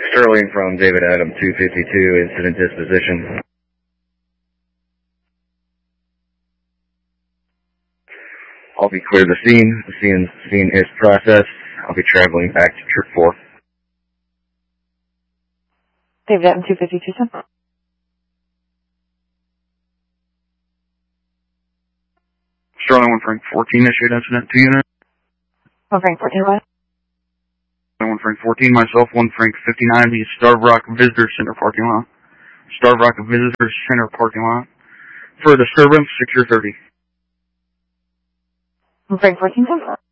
Sterling from David Adam 252, incident disposition. I'll be clear the scene. The scene is processed. I'll be traveling back to Trip 4. David Adam 252, sir. Sterling 1 Frank 14, issued incident 2 unit. 1 Frank 14, what? 1 Frank 14, myself, 1 Frank 59, the Starved Rock Visitor Center parking lot. Starved Rock Visitor Center parking lot. For disturbance, 6:30. 1 Frank 14, sir.